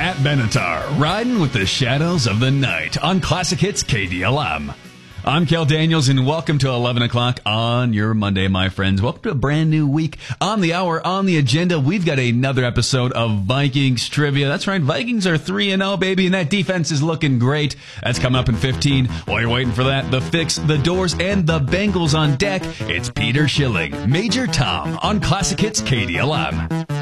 Pat Benatar, riding with the shadows of the night on Classic Hits KDLM. I'm Kel Daniels, and welcome to 11 o'clock on your Monday, my friends. Welcome to a brand new week. On the hour, on the agenda, we've got another episode of Vikings Trivia. That's right, Vikings are 3-0, baby, and that defense is looking great. That's coming up in 15. While you're waiting for that, the Fix, the Doors, and the Bengals on deck. It's Peter Schilling, Major Tom on Classic Hits KDLM.